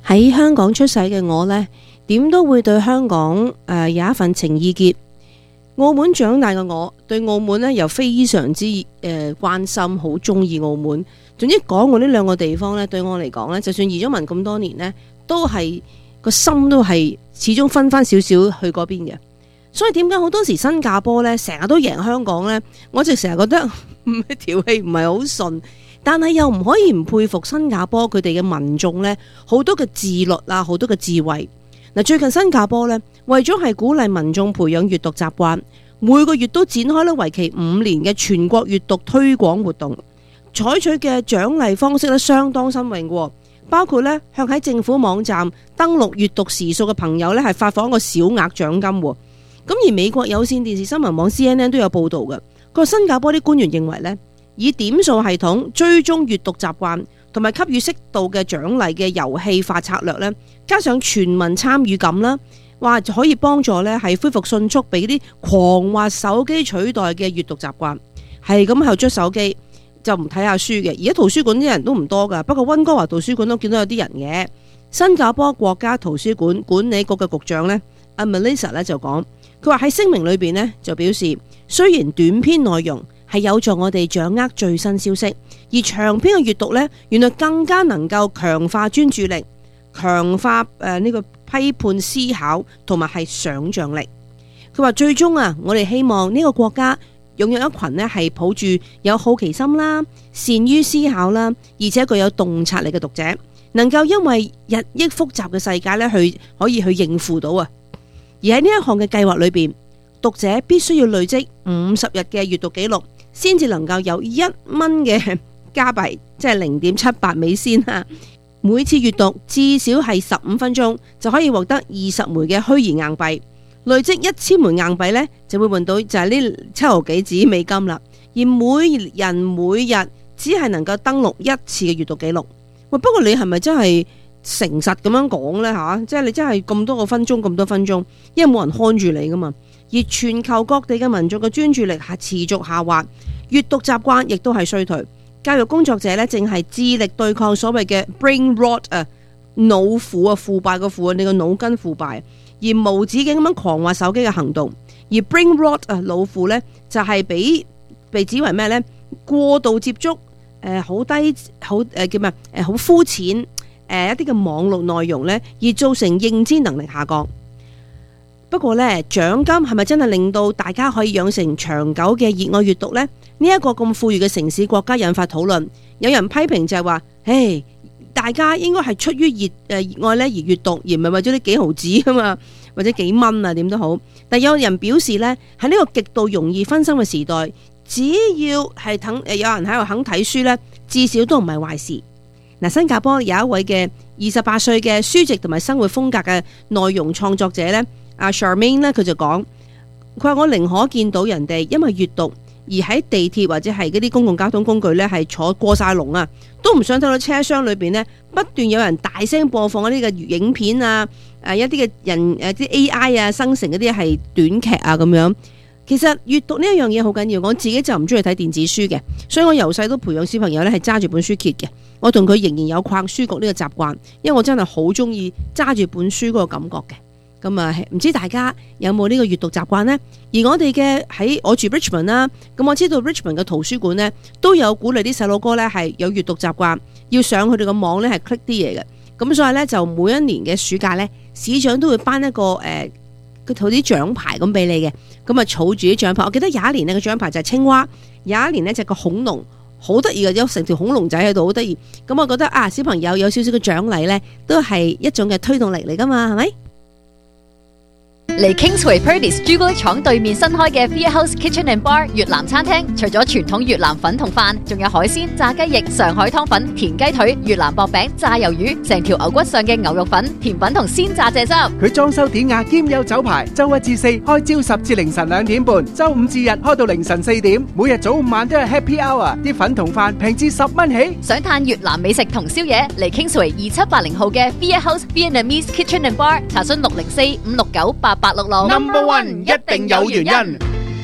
喺香港出世嘅我呢，點都會對香港有一份情意結。澳門長大嘅我，對澳門呢又非常之關心，好中意澳門。總之講我呢兩個地方呢，對我嚟講呢，就算移咗民咁多年呢，都係個心都係始終分翻少少去嗰邊嘅。所以點解好多時新加坡呢成日都贏香港呢？我就成日覺得條氣唔係好順。但係又唔可以唔佩服新加坡佢哋嘅民眾呢，好多嘅自律啊，好多嘅智慧。嗱，最近新加坡呢，為咗係鼓勵民眾培養閱讀習慣，每個月都展開咗為期5年嘅全國閱讀推廣活動，採取嘅獎勵方式呢相當新穎嘅，包括呢向喺政府網站登錄閱讀時數嘅朋友呢係發放一個小額獎金。咁而美國有線電視新聞網 CNN 都有報導嘅，個新加坡啲官員認為呢，以點數系統追蹤閱讀習慣，同埋給予適度嘅獎勵嘅遊戲化策略呢，加上全民參與感啦，話可以幫助呢係恢復迅速俾啲狂滑手機取代嘅閱讀習慣，係咁後捽手機就唔睇下書嘅。而家圖書館啲人都唔多噶，不過溫哥華圖書館都見到有啲人嘅。新加坡國家圖書館管理局嘅局長呢，阿 Melissa 呢就講，佢話喺聲明裏邊呢就表示，雖然短篇內容係有助我哋掌握最新消息，而長篇嘅閱讀呢，原來更加能夠強化專注力，強化呢個批判思考同埋係想像力。佢話最終啊，我哋希望呢個國家擁有一群呢係抱住有好奇心啦、善於思考啦，而且具有洞察力嘅讀者，能夠因為日益複雜嘅世界呢，可以去應付到啊。而喺呢一項嘅計劃裏邊，讀者必須要累積50日嘅閱讀記錄，先至能夠有1蚊嘅加幣，即係0.78美仙啊！每次閱讀至少係15分鐘，就可以獲得20枚嘅虛擬硬幣。累積1000枚硬幣呢，就會換到就係呢7毫幾紙美金啦。而每人每日只係能夠登錄1次嘅閱讀記錄。喂，不過你係咪真係誠實咁樣講呢？吓？即係你真係咁多個分鐘，咁多分鐘，因為冇人看住你噶嘛。而全球各地嘅民眾嘅專注力係持續下滑，閱讀習慣亦都係衰退。教育工作者呢，正係致力對抗所謂嘅 brain rot 腦腐啊，腐敗個腐啊，你個腦筋腐敗，而無止境咁樣狂滑手機嘅行動。而 brain rot 腦腐呢，就係被指為咩呢？過度接觸好低好叫咩好膚淺一啲嘅網絡內容呢，而造成認知能力下降。不過呢，獎金係咪真係令到大家可以養成長久嘅熱愛閱讀呢？呢一個咁富裕嘅城市國家引發討論，有人批評就係話，大家應該係出於熱愛咧而閱讀，而唔係為咗呢幾毫子啊嘛，或者幾蚊啊點都好。但有人表示呢，喺呢個極度容易分心嘅時代，只要係有人喺度肯睇書呢，至少都唔係壞事。嗱，新加坡有一位嘅28歲嘅書籍同埋生活風格嘅內容創作者呢，阿 Charmaine 呢，佢就講，佢話我寧可見到人哋因為閱讀而喺地鐵或者係嗰啲公共交通工具呢係坐過晒龍啊，都唔想睇到車廂裏邊呢不斷有人大聲播放一啲嘅影片啊，一啲嘅人啲 AI 啊生成嗰啲係短劇啊咁樣。其實閱讀呢一樣嘢好緊要，我自己就唔中意睇電子書嘅，所以我由細都培養小朋友呢係揸住本書揭嘅。我同佢仍然有逛書局呢個習慣，因為我真係好中意揸住本書嗰個感覺嘅。咁啊，唔知大家有冇呢個閱讀習慣呢？而我哋嘅喺我住 Richmond 啦，咁我知道 Richmond 嘅圖書館呢都有鼓勵啲細路哥呢係有閱讀習慣，要上佢哋個網呢係 click 啲嘢嘅。咁所以呢，就每一年嘅暑假呢，市長都會頒一個佢套啲獎牌咁俾你嘅。咁啊，儲住啲獎牌。我記得有一年呢個獎牌就係青蛙，有一年呢就個恐龍，好得意嘅，有成條恐龍仔喺度，好得意。咁我覺得啊，小朋友有少少嘅獎勵呢，都係一種嘅推動力嚟噶嘛，係咪？ 嚟 Kingsway Purdy's 朱古力廠對面新開嘅 Via House Kitchen and Bar 越南餐廳，除咗傳統越南粉同飯，仲有海鮮、炸雞翼、上海湯粉、田雞腿、越南薄餅、炸魷魚，成條牛骨上嘅牛肉粉、甜品同鮮榨蔗汁。 佢裝修典雅兼有酒牌，周一至四開朝10至凌晨2點半，周五至日開到凌晨4點，每日早午晚都有 Happy Hour， 啲粉同飯平至10蚊起。 想嘆越南美食同宵夜，嚟 Kingsway 2780號嘅 Via House Vietnamese Kitchen and Bar， 查詢604-569-8866。 Number 1一定有原因。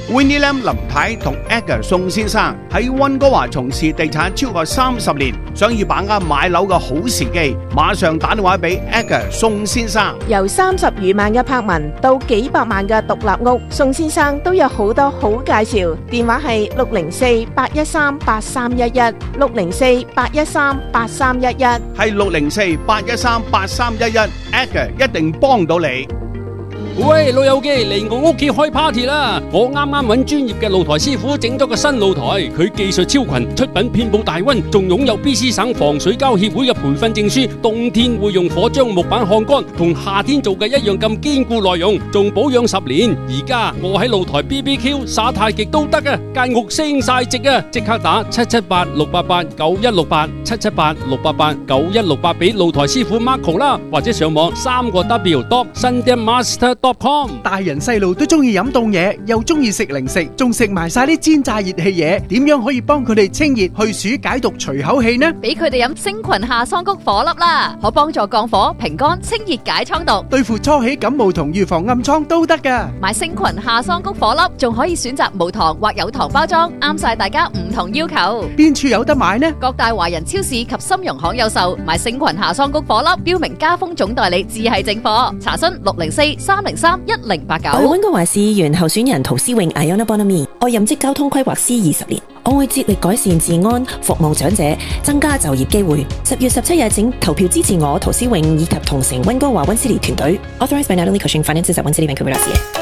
Winnie Lam 林太同 Edgar 宋先生喺溫哥華從事地產超過30年，想要把握買樓嘅好時機，馬上打電話俾 Edgar 宋先生。 由30餘萬嘅柏文到幾百萬嘅獨立屋，宋先生都有好多好介紹。電話係604-813-8311 604-813-8311， 係604-813-8311 ，Edgar 一定幫到你。 喂，老友記嚟我屋企開 party 啦！我啱啱揾專業嘅露台師傅整咗個新露台，佢技術超群，出品遍佈大溫，仲擁有 BC 省防水膠協會嘅培訓證書。冬天會用火將木板烘乾，同夏天做嘅一樣咁堅固耐用，仲保養10年。而家我喺露台 BBQ 耍太極都得啊！間屋升晒值啊！即刻打778-688-9168 778-688-9168俾露台師傅 Marco 啦，或者上網3W.sundanmaster.com。 大人細路都中意飲凍嘢，又中意食零食，仲食埋晒啲煎炸熱氣嘢，點樣可以幫佢哋清熱去暑解毒除口氣呢？ 俾佢哋飲星群夏桑菊火粒啦，可幫助降火、平肝、清熱解瘡毒， 對付初起感冒同預防暗瘡都得噶。 買星群夏桑菊火粒，仲可以選擇無糖或有糖包裝，啱晒大家唔同要求。 邊處有得買呢？ 各大華人超市及深融行有售。買星群夏桑菊火粒，標明家風總代理，只係正貨。查詢604-303-1089。 我係溫哥華市議員候選人陶思穎 Iona Bonamy， 我任職交通規劃師20年，我會致力改善治安、服務長者、增加就業機會。10月17日請投票支持我陶思穎以及同城溫哥華溫斯利團隊。Authorized by Natalie Cushing Finances at 溫斯利 Vancouver。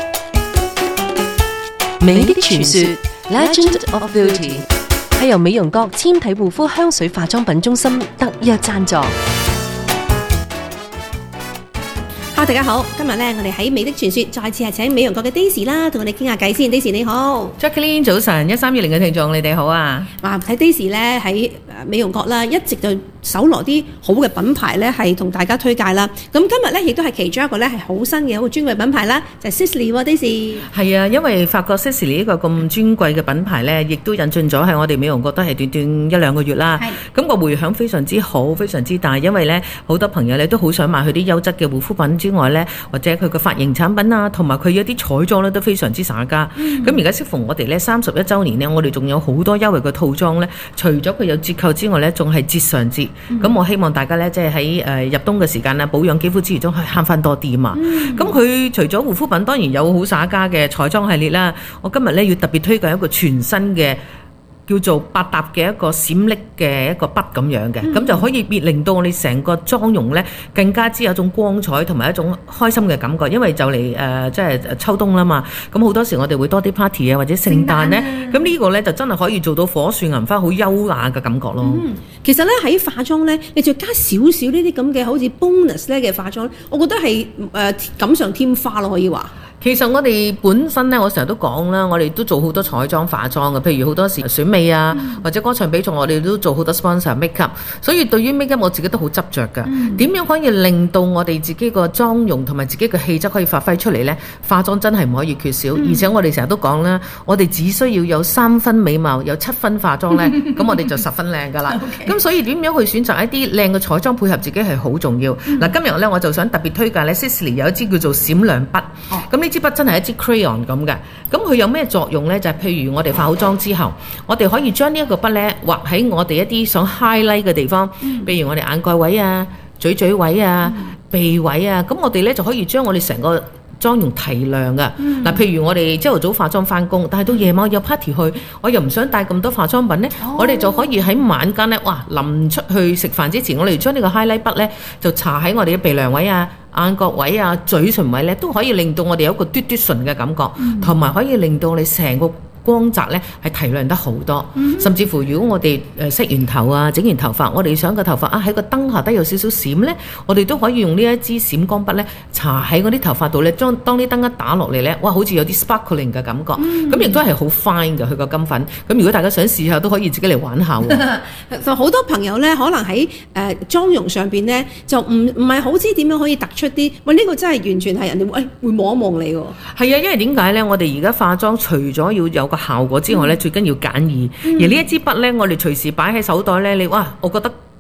美的傳說 Legend of Beauty 係由美容閣纖體護膚香水化妝品中心特約贊助。 大家好，今日咧我哋喺美的傳說再次係請美容閣嘅 Daisy 啦，同我哋傾下偈先。Daisy 你好 ，Jacqueline 早晨，1320嘅聽眾你哋好啊！ 哇，睇 Daisy 咧喺美容閣啦，一直就搜羅啲好嘅品牌咧，係同大家推介啦。咁今日咧亦都係其中一個咧係好新嘅好專櫃品牌啦，就係 Sisley 喎 Daisy。 係啊，因為發覺 Sisley 呢個咁尊貴嘅品牌咧，亦都引進咗喺我哋美容閣都係短短1-2個月啦。咁個迴響非常之好，非常之大，因為咧好多朋友咧都好想買佢啲優質嘅護膚品之外咧，或者佢嘅髮型產品啊，同埋佢一啲彩妝咧都非常之耍家。咁而家適逢我哋咧31週年咧，我哋仲有好多優惠嘅套裝咧，除咗佢有折扣之外咧，仲係節上節。咁我希望大家咧即係喺入冬嘅時間咧，保養肌膚之餘都可以慳翻多啲嘛。咁佢除咗護膚品，當然有好耍家嘅彩妝系列啦。我今日咧要特別推介一個全新嘅，叫做百搭嘅一個閃爍嘅一個筆咁樣嘅，咁就可以令到我哋成個妝容咧更加之有一種光彩同埋一種開心嘅感覺。因為就嚟即係秋冬啦嘛，咁好多時我哋會多啲 party 啊或者聖誕咧，咁呢個咧就真係可以做到火樹銀花好優雅嘅感覺咯。 其實咧喺化妝咧，你就加少少呢啲咁嘅好似 bonus 咧嘅化妝，我覺得係錦上添花咯，可以話。 其實我哋本身咧，我成日都講啦，我哋都做好多彩妝化妝嘅，譬如好多時選美啊，或者歌唱比賽，我哋都做好多 sponsor make up。所以對於 make up 我自己都好執着㗎。點樣可以令到我哋自己個妝容同埋自己嘅氣質可以發揮出嚟呢？化妝真係唔可以缺少，而且我哋成日都講啦，我哋只需要有3分美貌，有7分化妝呢，咁我哋就10分靚㗎啦。咁所以點樣去選擇一啲靚嘅彩妝配合自己係好重要。嗱，今日呢，我就想特別推介呢 Sisley 有一支叫做閃亮筆。咁呢支筆真係一支 crayon 咁嘅，咁佢有咩作用呢？就係譬如我哋化好妝之後，我哋可以將呢一個筆呢畫喺我哋一啲想 highlight 嘅地方，譬如我哋眼蓋位啊、嘴位啊、鼻位啊，咁我哋呢就可以將我哋成個妝容提亮噶。嗱，譬如我哋朝頭早化妝翻工，但係到夜晚有 party 去，我又唔想帶咁多化妝品呢，我哋就可以喺晚間呢，哇，臨出去食飯之前，我哋將呢個 highlight 筆呢就搽喺我哋嘅鼻梁位啊、眼角位啊、嘴唇位呢，都可以令到我哋有一個嘟嘟唇嘅感覺，同埋可以令到你成個光澤咧係提亮得好多，甚至乎如果我哋洗完頭啊、整完頭髮，我哋想個頭髮喺個燈下低有少少閃咧，我哋都可以用呢一支閃光筆咧搽喺嗰啲頭髮度咧，當啲燈一打落嚟咧，哇，好似有啲 sparkling 嘅感覺，咁亦都係好 fine 嘅佢個金粉。咁如果大家想試下，都可以自己嚟玩下喎。 好多朋友咧，可能喺妝容上邊咧，就唔係好知點樣可以突出啲。喂，呢個真係完全係人哋會望一望你喎。 係啊，因為點解咧？我哋而家化妝除咗要有效果之外咧，最緊要簡易。而呢一支筆咧，我哋隨時擺喺手袋咧，你哇，我覺得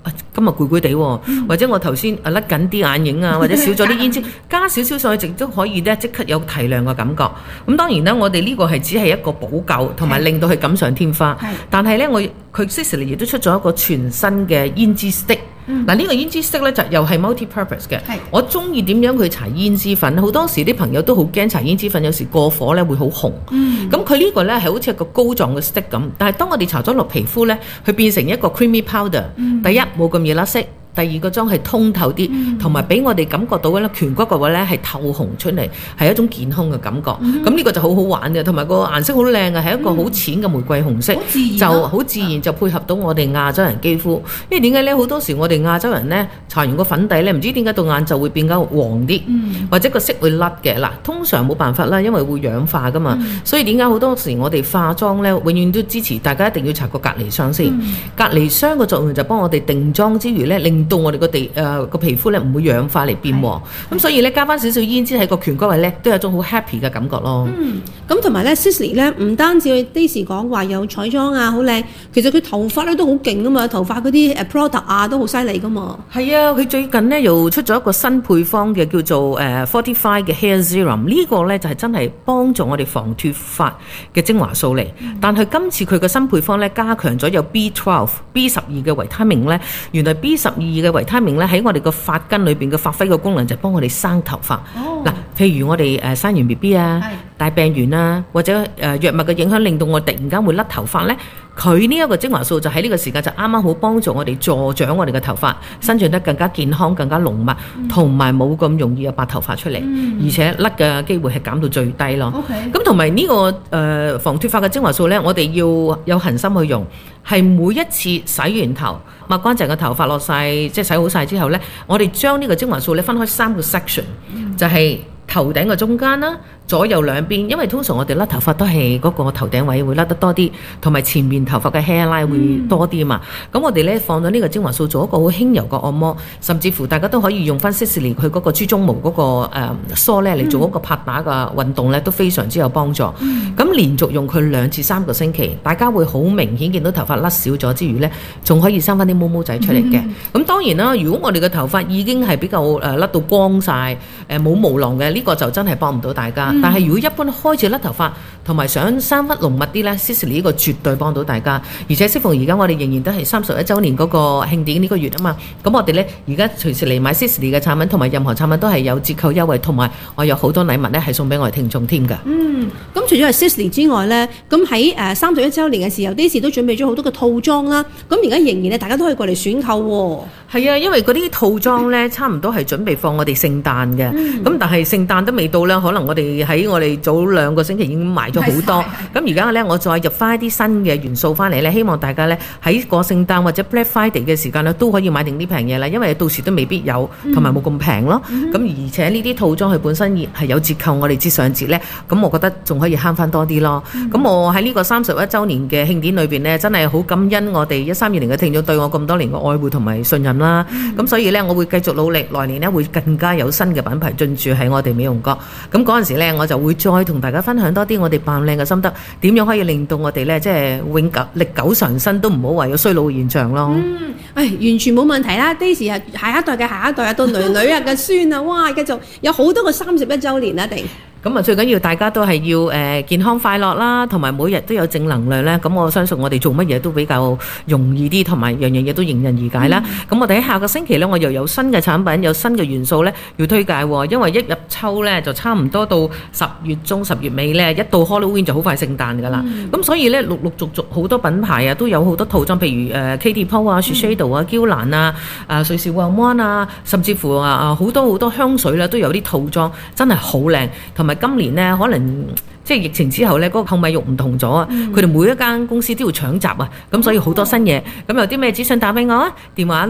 今日攰攰地喎，或者我頭先甩緊啲眼影啊，或者少咗啲胭脂，加少少上去，亦都可以咧即刻有提亮嘅感覺。咁當然啦，我哋呢個係只係一個補救，同埋令到佢錦上添花。但係咧，佢 Sisley 亦都出咗一個全新嘅胭脂 stick。嗱，呢個胭脂色咧就又係 multi-purpose 嘅。我中意點樣去搽胭脂粉，好多時啲朋友都好驚搽胭脂粉，有時過火咧會好紅。咁佢呢個咧係好似一個膏狀嘅 stick 咁，但係當我哋搽咗落皮膚咧，佢變成一個 creamy powder。第一冇咁易甩色。第二個妝係通透啲，同埋俾我哋感覺到咧顴骨嘅話咧係透紅出嚟，係一種健康嘅感覺。咁呢個就好好玩嘅，同埋個顏色好靚嘅，係一個好淺嘅玫瑰紅色，就好自然就配合到我哋亞洲人肌膚。因為點解咧？好多時我哋亞洲人咧搽完個粉底咧，唔知點解到晏晝會變得黃啲，或者個色會甩嘅。嗱，通常冇辦法啦，因為會氧化噶嘛。所以點解好多時我哋化妝咧，永遠都支持大家一定要搽個隔離霜先。隔離霜嘅作用就幫我哋定妝之餘咧，令到我哋個皮膚咧唔會氧化嚟變黃，咁所以咧加翻少少胭脂喺個顴骨位咧，都有一種好 happy 嘅感覺咯。 咁同埋咧 Sisley 咧唔單止 Daisy 講話有彩妝啊好靚，其實佢頭髮咧都好勁噶嘛，頭髮嗰啲product 啊都好犀利噶嘛。係啊， 佢最近咧又出咗一個新配方嘅叫做Fortify 嘅 Hair Serum， 呢個咧就係真係幫助我哋防脫髮嘅精華素嚟。但係今次佢嘅新配方咧加強咗有 B12、B12嘅維他命咧，原來 B12嘅維他命咧喺我哋個髮根裏邊嘅發揮嘅功能就係幫我哋生頭髮。嗱，譬如我哋生完 BB 啊、大病完啊，或者藥物嘅影響令到我突然間會甩頭髮咧，佢呢一個精華素就喺呢個時間就啱啱好幫助我哋助長我哋嘅頭髮生長得更加健康、更加濃密，同埋冇咁容易有白頭髮出嚟，而且甩嘅機會係減到最低咯。咁同埋呢個防脫髮嘅精華素咧，我哋要有恆心去用，係每一次洗完頭抹乾淨個頭髮落晒，即係洗好晒之後咧，我哋將呢個精華素咧分開3個 section，就係頭頂嘅中間啦，左右兩邊，因為通常我哋甩頭髮都係嗰個頭頂位會甩得多啲，同埋前面頭髮嘅 hairline 會多啲嘛。咁我哋咧放咗呢個精華素做一個好輕柔嘅按摩，甚至乎大家都可以用翻 Sisley 佢嗰個豬鬃毛嗰個梳咧嚟做嗰個拍打嘅運動咧，都非常之有幫助。咁連續用佢2至3個星期，大家會好明顯見到頭髮甩少咗之餘咧，仲可以生翻啲毛毛仔出嚟嘅。咁當然啦，如果我哋嘅頭髮已經係比較甩到光晒，冇毛囊嘅，呢個就真係幫唔到大家。但係如果一般開始甩頭髮同埋想生髮濃密啲呢， Sisley 呢個絕對幫到大家。而且適逢而家我哋仍然都係31週年嗰個慶典呢個月啊嘛，咁我哋呢而家隨時嚟買 Sisley 嘅產品同埋任何產品都係有折扣優惠，同埋我有好多禮物呢係送俾我哋聽眾添㗎。 咁除咗係 Sisley 之外呢，咁喺31週年嘅時候 Daisy 都準備咗好多個套裝啦。咁而家仍然咧大家都可以過嚟選購喎。 係啊，因為嗰啲套裝呢差唔多係準備放我哋聖誕嘅，咁但係聖誕都未到啦，可能我哋喺我哋早2個星期已經賣咗好多。咁而家呢，我再入翻一啲新嘅元素翻嚟呢，希望大家呢喺過聖誕或者 Black Friday 嘅時間呢都可以買定啲平嘢啦，因為到時都未必有，同埋冇咁平咯。咁而且呢啲套裝佢本身係有折扣，我哋節上節呢，咁我覺得仲可以慳翻多啲咯。咁我喺呢個31週年嘅慶典裏邊呢，真係好感恩我哋1320嘅聽眾對我咁多年嘅愛護同埋信任啦。咁所以呢，我會繼續努力，來年呢會更加有新嘅品牌進駐喺我哋美容閣。咁嗰陣時呢，我就會再同大家分享多啲我哋扮靚嘅心得，點樣可以令到我哋呢，即係歷久常新，都唔好話有衰老嘅現象咯。 完全冇問題啦。Daisy 係下一代嘅下一代啊，到女女啊嘅孫啊，哇！繼續有好多個31週年啊，定。 咁啊，最緊要大家都係要健康快樂啦，同埋每日都有正能量咧。咁我相信我哋做乜嘢都比較容易啲，同埋樣嘢都迎刃而解啦。咁我哋喺下個星期咧，我又有新嘅產品，有新嘅元素咧要推介喎。因為一入秋咧就差唔多到10月中、10月尾咧，一到 Halloween 就好快聖誕㗎啦。咁所以咧陸續好多品牌啊都有好多套裝，譬如Katie Pou 啊、Shiseido 啊、嬌蘭啊、瑞士旺灣啊，甚至乎好多香水啦都有啲套裝，真係好靚，同埋今年呢，可能即係疫情之後呢，嗰個購買欲唔同咗啊！佢哋每一間公司都要搶閘啊！咁所以好多新嘢。咁有啲咩資訊打俾我啊？電話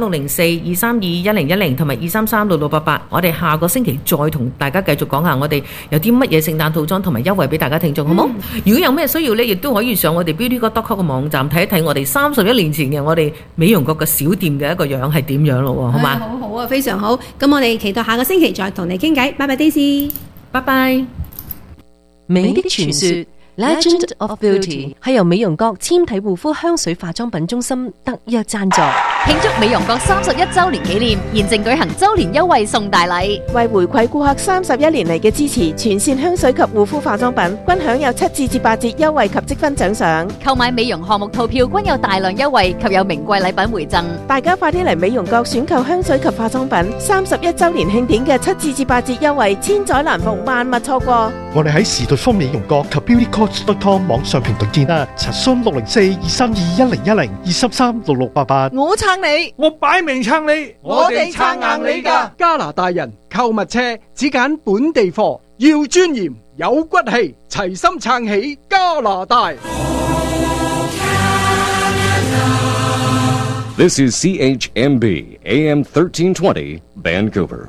604-232-1010同埋233-6688。我哋下個星期再同大家繼續講下我哋有啲乜嘢聖誕套裝同埋優惠俾大家聽眾，好冇？如果有咩需要呢，亦都可以上我哋 beautygod.com 嘅網站睇一睇我哋31年前嘅我哋美容閣嘅小店嘅一個樣係點樣咯，好嘛？ 好好啊，非常好。咁我哋期待下個星期再同你傾偈。拜拜 Daisy， 拜拜。 美的傳說 Legend of Beauty 係由美容閣纖體護膚香水化妝品中心特約贊助。 慶祝美容閣31週年紀念，現正舉行週年優惠送大禮。 為回饋顧客31年嚟嘅支持，全線香水及護膚化妝品均享有7至8折優惠及積分獎賞。 購買美容項目套票均有大量優惠及有名貴禮品回贈。 大家快啲嚟美容閣選購香水及化妝品，31週年慶典嘅7至8折優惠，千載難逢，萬勿錯過。 我哋喺時代豐美容閣及 beautycoach.com 網上平台見啦，查詢604-232-1012-233-6688。 我撐你， 我擺明撐你， 我哋撐硬你㗎。 加拿大人購物車只揀本地貨，要尊嚴有骨氣，齊心撐起加拿大。 This is CHMB AM 1320 Vancouver。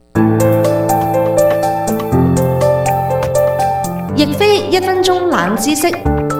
亦非1分鐘冷知識。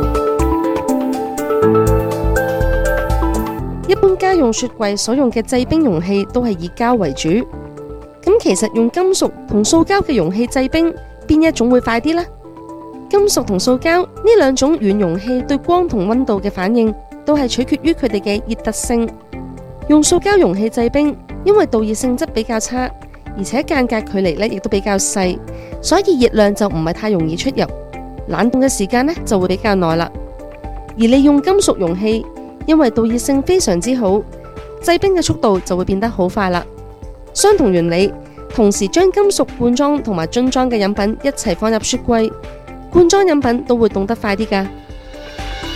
一般家用雪櫃所用嘅製冰容器都係以膠為主，咁其實用金屬同塑膠嘅容器製冰，邊一種會快啲呢？金屬同塑膠呢兩種軟容器對光同溫度嘅反應都係取決於佢哋嘅熱特性。用塑膠容器製冰，因為導熱性質比較差，而且間隔距離亦都比較細，所以熱量就唔係太容易出入，冷凍嘅時間就會比較耐啦。而利用金屬容器，因為導熱性非常之好，製冰嘅速度就會變得好快啦。相同原理，同時將金屬罐裝同埋樽裝嘅飲品一齊放入雪櫃，罐裝飲品都會凍得快啲㗎。